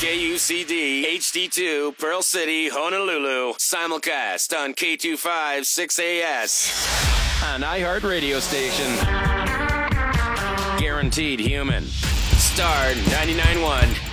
KUCD HD2 Pearl City, Honolulu. Simulcast on K256AS. An iHeart radio station. Guaranteed human. Star 99.1.